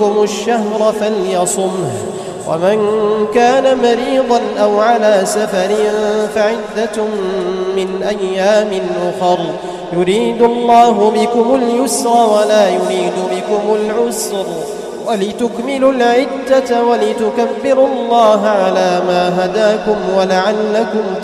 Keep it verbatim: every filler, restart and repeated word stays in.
منكم الشهر فليصمه، ومن كان مريضا أو على سفر فعدة من أيام أخر، يريد الله بكم اليسر ولا يريد بكم العسر، ولتكملوا العدة ولتكبروا الله على ما هداكم ولعلكم